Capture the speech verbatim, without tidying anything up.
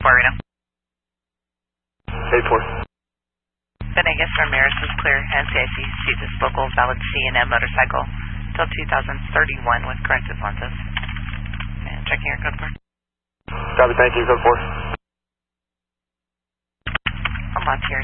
four right now. eight four. Venegas Ramirez is clear. N C I C sees this local valid C and M motorcycle till two thousand thirty-one with corrected lenses. And checking your code four. Copy, thank you, code four. I'm on here.